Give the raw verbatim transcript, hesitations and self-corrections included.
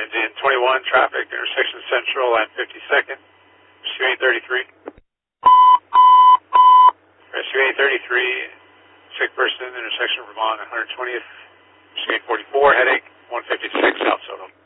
in twenty-one, traffic, intersection Central and fifty-second, rescue eight thirty-three. Rescue eight thirty-three, sick person, intersection Vermont, one hundred twentieth, rescue eight forty-four, headache, one fifty-six, South Soto.